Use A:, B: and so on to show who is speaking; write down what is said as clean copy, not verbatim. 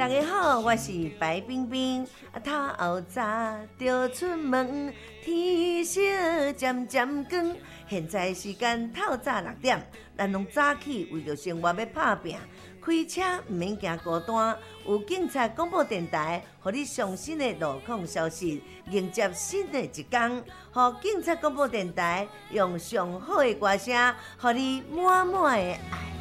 A: 大家好，我是白冰冰。透后早就出门，天色渐渐光。现在时间透早6点，咱拢早起，为着生活要打拼。开车毋免惊孤单，有警察广播电台，互你上新的路况消息，迎接新的一天。互警察广播电台用上好的歌声，互你满满的爱。